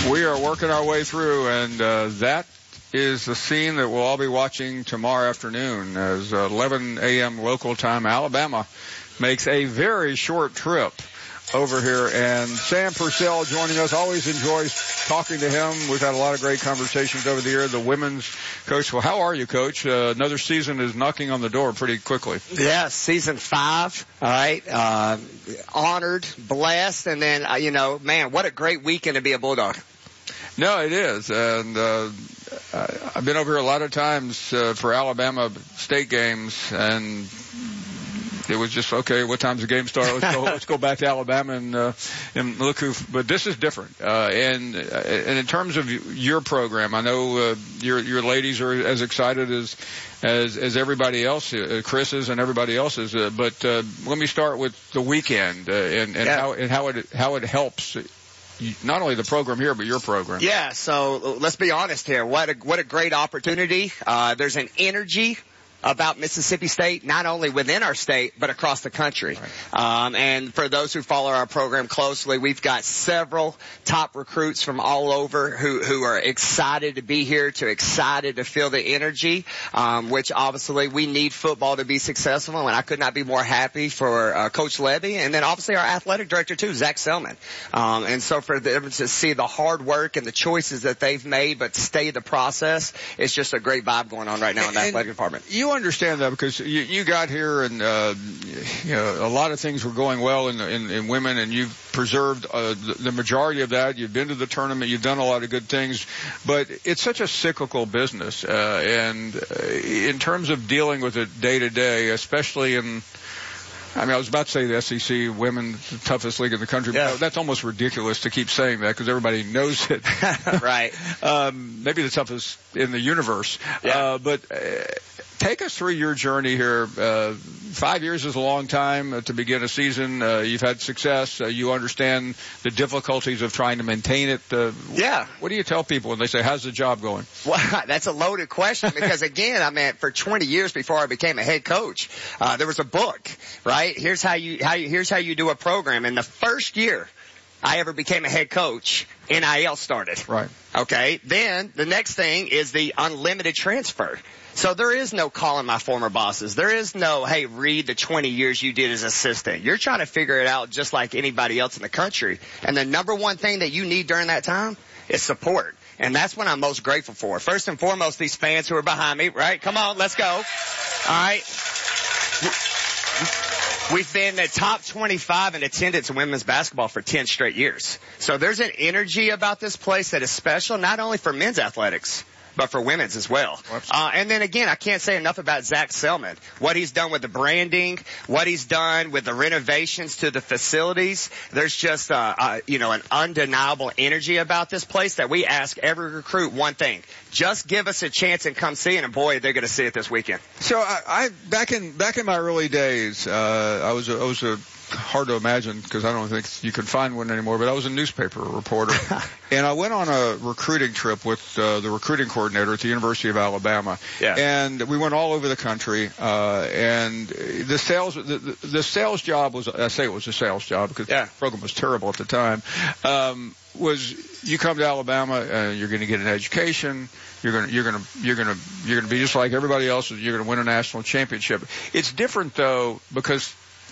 We are working our way through, and that is the scene that we'll all be watching tomorrow afternoon as 11 a.m. local time. Alabama makes a very short trip over here, and Sam Purcell joining us. Always enjoys talking to him. We've had a lot of great conversations over the year. The women's coach. Well, how are you, Coach? Another season is knocking on the door pretty quickly. Yeah, season 5. All right. Honored, blessed, and then, man, what a great weekend to be a Bulldog. No, it is. And I've been over here a lot of times for Alabama state games, and it was just, okay, what time's the game start? Let's go back to Alabama and look who. But this is different. And in terms of your program, I know your ladies are as excited as everybody else, Chris is and everybody else is. But let me start with the weekend and how it helps. Not only the program here, but your program. Yeah, so let's be honest here. What a great opportunity. There's an energy about Mississippi State, not only within our state, but across the country. Right. And for those who follow our program closely, we've got several top recruits from all over who are excited to be here, excited to feel the energy, which obviously we need football to be successful, and I could not be more happy for Coach Levy, and then obviously our athletic director too, Zach Selman. And so for them to see the hard work and the choices that they've made, but stay the process, it's just a great vibe going on right now in the athletic department. You understand that because you got here and a lot of things were going well in women, and you've preserved the majority of that. You've been to the tournament, you've done a lot of good things, but it's such a cyclical business, and in terms of dealing with it day to day, especially I was about to say the SEC women, the toughest league in the country. Yeah. But that's almost ridiculous to keep saying that because everybody knows it. Right. Maybe the toughest in the universe. Yeah. But take us through your journey here. 5 years is a long time to begin a season. You've had success. You understand the difficulties of trying to maintain it. Yeah. What do you tell people when they say, how's the job going? Well, that's a loaded question because, again, for 20 years before I became a head coach, there was a book, right? Here's how you do a program. And the first year I ever became a head coach, NIL started. Right. Okay. Then the next thing is the unlimited transfer. So there is no calling my former bosses. There is no, hey, read the 20 years you did as assistant. You're trying to figure it out just like anybody else in the country. And the number one thing that you need during that time is support. And that's what I'm most grateful for. First and foremost, these fans who are behind me, right? Come on, let's go. All right. We've been the top 25 in attendance in women's basketball for 10 straight years. So there's an energy about this place that is special, not only for men's athletics, but for women's as well. And then again, I can't say enough about Zach Selman. What he's done with the branding, what he's done with the renovations to the facilities. There's just, an undeniable energy about this place that we ask every recruit one thing. Just give us a chance and come see it, and boy, they're going to see it this weekend. So I back in my early days, I was a hard to imagine because I don't think you can find one anymore, but I was a newspaper reporter. And I went on a recruiting trip with the recruiting coordinator at the University of Alabama. Yeah. And we went all over the country. And the sales job was, I say it was a sales job because the program was terrible at the time, was you come to Alabama, you're going to get an education. You're going to be just like everybody else. You're going to win a national championship. It's different though because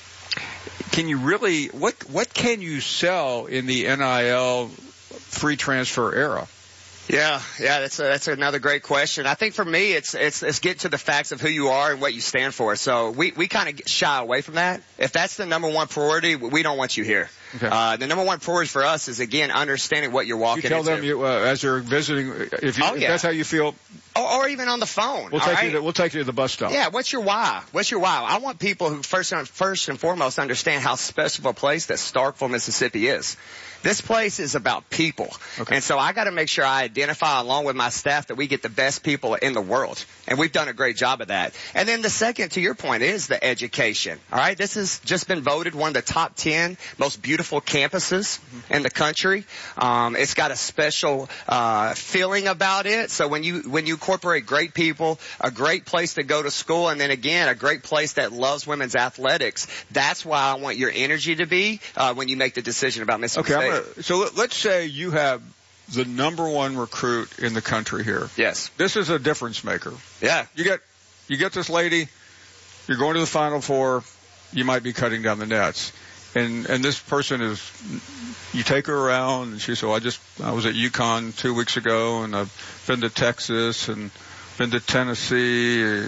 can you really, what can you sell in the NIL free transfer era? Yeah, that's another great question. I think for me, it's get to the facts of who you are and what you stand for. So we kind of shy away from that. If that's the number one priority, we don't want you here. Okay. The number one priority for us is, again, understanding what you're walking into. You tell them as you're visiting, if that's how you feel. Or even on the phone. We'll take you to the bus stop. Yeah, what's your why? I want people who first and foremost understand how special a place that Starkville, Mississippi is. This place is about people. Okay. And so I got to make sure I identify along with my staff that we get the best people in the world. And we've done a great job of that. And then the second, to your point, is the education. All right. This has just been voted one of the top 10 most beautiful campuses in the country. It's got a special, feeling about it. So when you incorporate great people, a great place to go to school, and then again, a great place that loves women's athletics, that's why I want your energy to be, when you make the decision about Mississippi State. So let's say you have the number one recruit in the country here. Yes. This is a difference maker. Yeah. You get this lady, you're going to the Final Four, you might be cutting down the nets. And this person you take her around, and she said, I was at UConn 2 weeks ago, and I've been to Texas and been to Tennessee.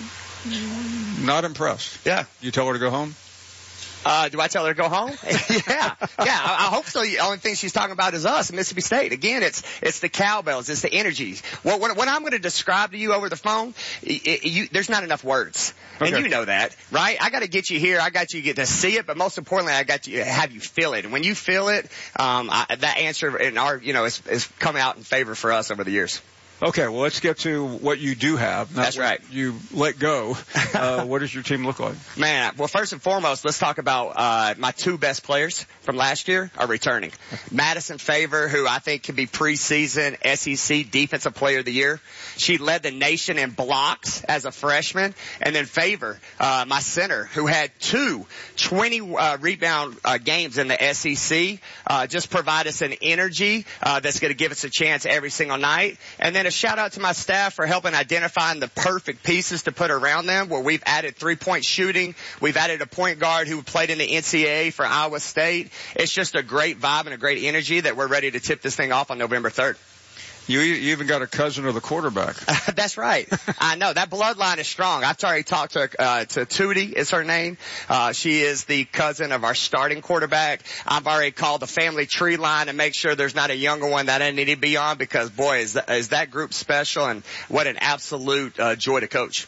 Not impressed. Yeah. You tell her to go home? Do I tell her to go home? Yeah. I hope so. The only thing she's talking about is us, Mississippi State. Again, it's the cowbells, it's the energies. What I'm going to describe to you over the phone, there's not enough words. Okay. And you know that, right? I got to get you here. I got you to get to see it, but most importantly, I got you have you feel it. And when you feel it, that answer in our, is come out in favor for us over the years. Okay, well, let's get to what you do have. That's right. You let go. What does your team look like? Man, well, first and foremost, let's talk about my two best players from last year are returning. Madison Favor, who I think could be preseason SEC Defensive Player of the Year. She led the nation in blocks as a freshman. And then Favor, my center, who had 20 rebound games in the SEC, just provide us an energy that's going to give us a chance every single night. And then a shout out to my staff for helping identifying the perfect pieces to put around them, where we've added 3-point shooting. We've added a point guard who played in the NCAA for Iowa State. It's just a great vibe and a great energy that we're ready to tip this thing off on November 3rd. You even got a cousin of the quarterback. That's right. I know. That bloodline is strong. I've already talked to Tootie is her name. She is the cousin of our starting quarterback. I've already called the family tree line to make sure there's not a younger one that I need to be on, because boy, is that group special, and what an absolute joy to coach.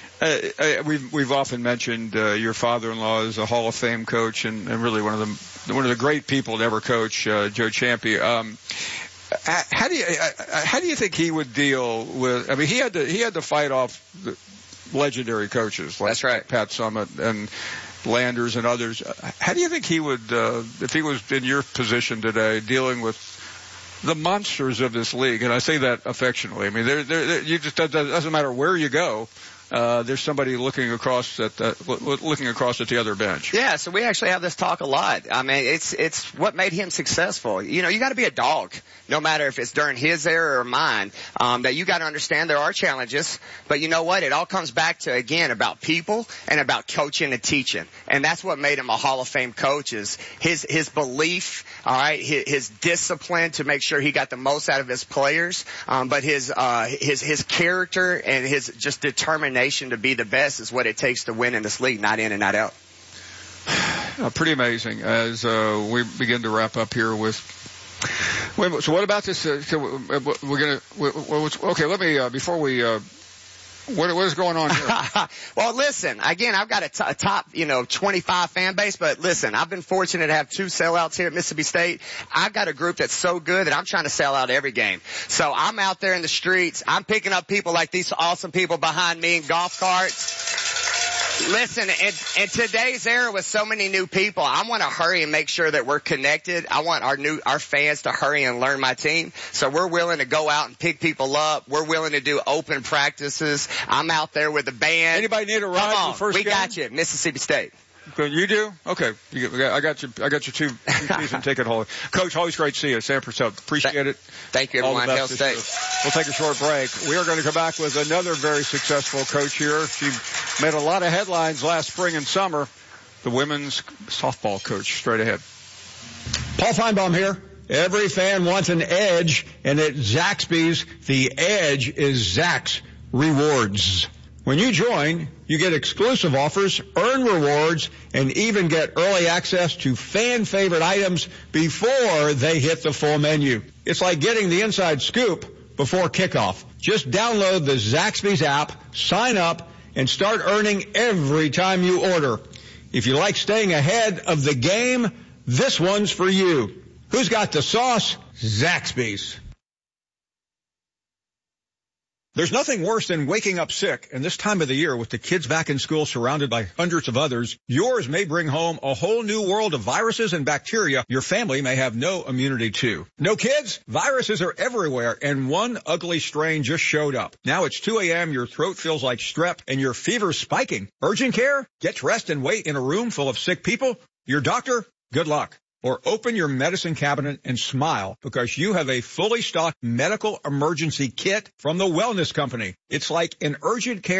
We've often mentioned your father-in-law is a Hall of Fame coach and really one of the great people to ever coach, Joe Ciampi. How do you think he would deal with? I mean, he had to fight off the legendary coaches like That's right. Pat Summitt and Landers and others. How do you think he would, if he was in your position today, dealing with the monsters of this league? And I say that affectionately. I mean, you just doesn't matter where you go. There's somebody looking across at the other bench. Yeah, so we actually have this talk a lot. I mean, it's what made him successful. You got to be a dog, no matter if it's during his era or mine. That you got to understand there are challenges, but you know what? It all comes back to, again, about people and about coaching and teaching, and that's what made him a Hall of Fame coach. Is his belief, all right, his discipline to make sure he got the most out of his players, but his character and his just determination to be the best is what it takes to win in this league, night in and night out. Pretty amazing. As we begin to wrap up here with, so what about this? Okay, let me before we. What is going on here? Well, listen, again, I've got a top, 25 fan base, but listen, I've been fortunate to have 2 sellouts here at Mississippi State. I've got a group that's so good that I'm trying to sell out every game. So I'm out there in the streets. I'm picking up people like these awesome people behind me in golf carts. Listen, in today's era with so many new people, I want to hurry and make sure that we're connected. I want our fans to hurry and learn my team. So we're willing to go out and pick people up. We're willing to do open practices. I'm out there with the band. Anybody need a ride for the first game? We got you, Mississippi State. You do? Okay. I got your two season ticket holder. Coach, always great to see you. Sam Purcell. Appreciate it. Thank you, everyone. Hail State. We'll take a short break. We are going to come back with another very successful coach here. She made a lot of headlines last spring and summer. The women's softball coach. Straight ahead. Paul Feinbaum here. Every fan wants an edge, and at Zaxby's, the edge is Zax Rewards. When you join, you get exclusive offers, earn rewards, and even get early access to fan-favorite items before they hit the full menu. It's like getting the inside scoop before kickoff. Just download the Zaxby's app, sign up, and start earning every time you order. If you like staying ahead of the game, this one's for you. Who's got the sauce? Zaxby's. There's nothing worse than waking up sick, and this time of the year with the kids back in school surrounded by hundreds of others, yours may bring home a whole new world of viruses and bacteria your family may have no immunity to. No kids? Viruses are everywhere, and one ugly strain just showed up. Now it's 2 a.m., your throat feels like strep, and your fever's spiking. Urgent care? Get dressed and wait in a room full of sick people? Your doctor? Good luck. or open your medicine cabinet and smile because you have a fully stocked medical emergency kit from the Wellness Company. It's like an urgent care